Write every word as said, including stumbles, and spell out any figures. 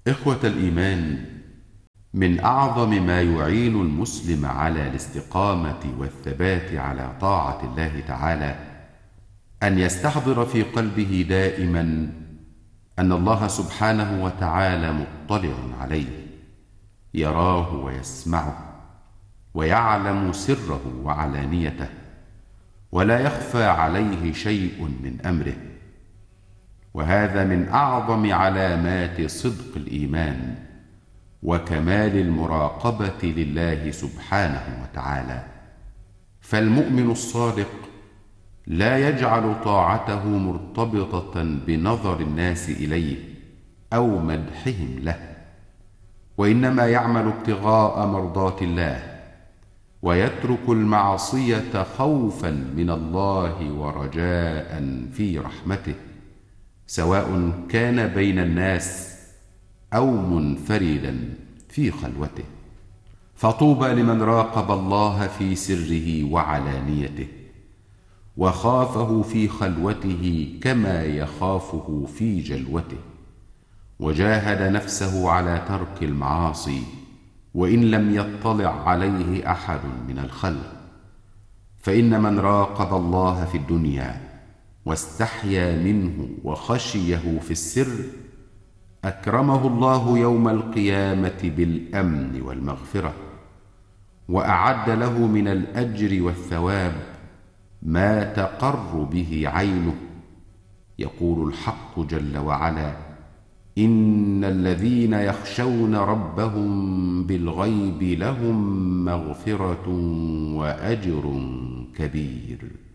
إخوة الإيمان، من أعظم ما يعين المسلم على الاستقامة والثبات على طاعة الله تعالى أن يستحضر في قلبه دائما أن الله سبحانه وتعالى مطلع عليه، يراه ويسمعه ويعلم سره وعلانيته، ولا يخفى عليه شيء من أمره. وهذا من أعظم علامات صدق الإيمان وكمال المراقبة لله سبحانه وتعالى. فالمؤمن الصادق لا يجعل طاعته مرتبطة بنظر الناس إليه أو مدحهم له، وإنما يعمل ابتغاء مرضات الله، ويترك المعصية خوفا من الله ورجاء في رحمته، سواء كان بين الناس أو منفردا في خلوته. فطوبى لمن راقب الله في سره وعلانيته، وخافه في خلوته كما يخافه في جلوته، وجاهد نفسه على ترك المعاصي وإن لم يطلع عليه أحد من الخلق. فإن من راقب الله في الدنيا واستحيا منه وخشيه في السر أكرمه الله يوم القيامة بالأمن والمغفرة، وأعد له من الأجر والثواب ما تقر به عينه. يقول الحق جل وعلا: إن الذين يخشون ربهم بالغيب لهم مغفرة وأجر كبير.